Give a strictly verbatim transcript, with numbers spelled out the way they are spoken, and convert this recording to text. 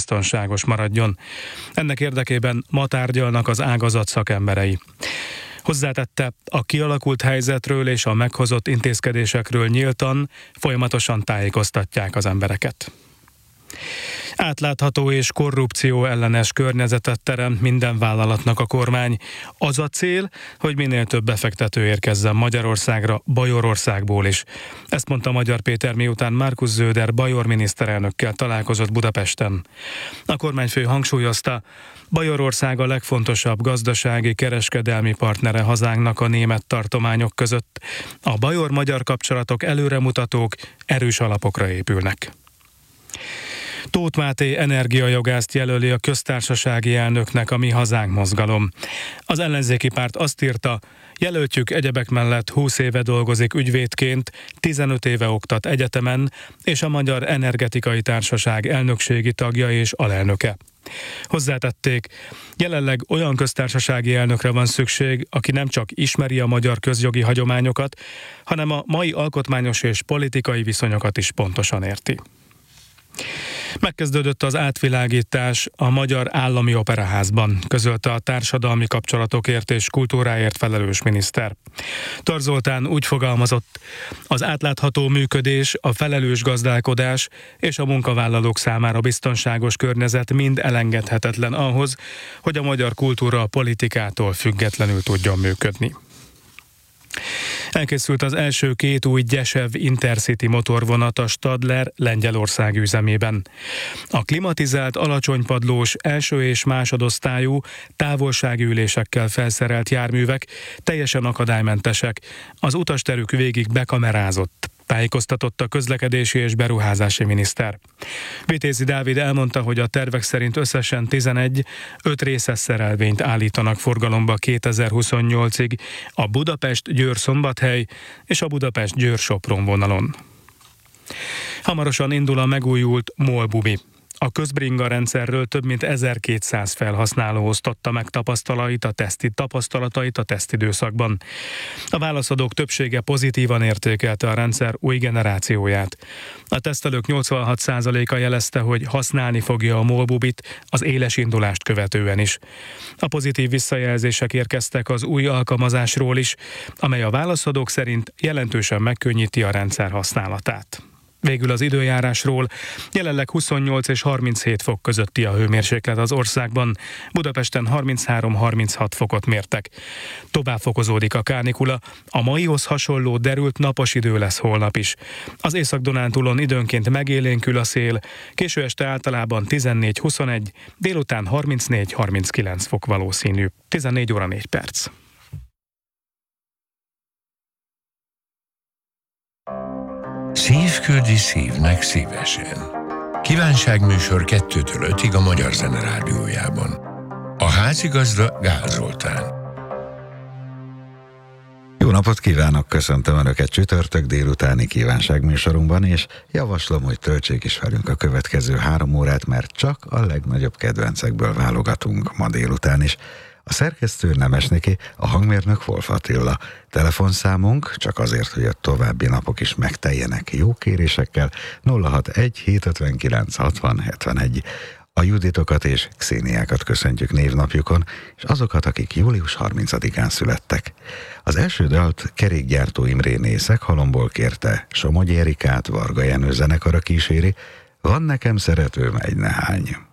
biztonságos maradjon. Ennek érdekében ma tárgyalnak az ágazat szakemberei. Hozzátette, a kialakult helyzetről és a meghozott intézkedésekről nyíltan, folyamatosan tájékoztatják az embereket. Átlátható és korrupció ellenes környezetet teremt minden vállalatnak a kormány. Az a cél, hogy minél több befektető érkezzen Magyarországra, Bajorországból is. Ezt mondta Magyar Péter, miután Markus Söder bajor miniszterelnökkel találkozott Budapesten. A kormányfő hangsúlyozta, Bajorország a legfontosabb gazdasági, kereskedelmi partnere hazánknak a német tartományok között. A bajor-magyar kapcsolatok előremutatók, erős alapokra épülnek. Tóth Máté energiajogászt jelöli a köztársasági elnöknek a Mi Hazánk mozgalom. Az ellenzéki párt azt írta, jelöltjük egyebek mellett húsz éve dolgozik ügyvédként, tizenöt éve oktat egyetemen, és a Magyar Energetikai Társaság elnökségi tagja és alelnöke. Hozzátették, jelenleg olyan köztársasági elnökre van szükség, aki nem csak ismeri a magyar közjogi hagyományokat, hanem a mai alkotmányos és politikai viszonyokat is pontosan érti. Megkezdődött az átvilágítás a Magyar Állami Operaházban, közölte a társadalmi kapcsolatokért és kultúráért felelős miniszter. Tar Zoltán úgy fogalmazott, az átlátható működés, a felelős gazdálkodás és a munkavállalók számára biztonságos környezet mind elengedhetetlen ahhoz, hogy a magyar kultúra a politikától függetlenül tudjon működni. Elkészült az első két új Gyesev Intercity motorvonat a Stadler Lengyelország üzemében. A klimatizált, alacsonypadlós, első és másodosztályú, távolsági ülésekkel felszerelt járművek teljesen akadálymentesek, az utasterük végig bekamerázott, tájékoztatott a közlekedési és beruházási miniszter. Vitézi Dávid elmondta, hogy a tervek szerint összesen tizenegy, öt részes szerelvényt állítanak forgalomba kétezer-huszonnyolcig a Budapest-Győr-Szombathely és a Budapest-Győr-Sopron vonalon. Hamarosan indul a megújult MOL-Bubi. A közbringa rendszerről több mint ezerkétszáz felhasználó osztotta meg tapasztalatait a teszti tapasztalatait a tesztidőszakban. A válaszadók többsége pozitívan értékelte a rendszer új generációját. A tesztelők nyolcvanhat százaléka jelezte, hogy használni fogja a MOL-Bubit az éles indulást követően is. A pozitív visszajelzések érkeztek az új alkalmazásról is, amely a válaszadók szerint jelentősen megkönnyíti a rendszer használatát. Végül az időjárásról, jelenleg huszonnyolc és harminchét fok közötti a hőmérséklet az országban, Budapesten harminchárom-harminchat fokot mértek. Tovább fokozódik a kánikula, a maihoz hasonló derült napos idő lesz holnap is. Az Észak-Dunántúlon időnként megélénkül a szél, késő este általában tizennégy-huszonegy, délután harmincnégy-harminckilenc fok valószínű. tizennégy óra négy perc. Szív küldi szívnek szívesen. Kívánságműsor kettőtől ötig a Magyar Zene Rádiójában. A házigazda Gál Zoltán. Jó napot kívánok, köszöntöm Önöket csütörtök délutáni kívánságműsorunkban, és javaslom, hogy töltsék is velünk a következő három órát, mert csak a legnagyobb kedvencekből válogatunk ma délután is. A szerkesztő Nemesniki, a hangmérnök Wolf Attila. Telefonszámunk csak azért, hogy a további napok is megteljenek jó kérésekkel, nulla hatvanegy hétszázötvenkilenc hatvan hetvenegy. A Juditokat és Xéniákat köszöntjük névnapjukon, és azokat, akik július harmincadikán születtek. Az első dalt Kerékgyártó Imréné Szeghalomból kérte, Somogyi Erikát Varga Jenő zenekara kíséri, Van nekem szeretőm egy nehány.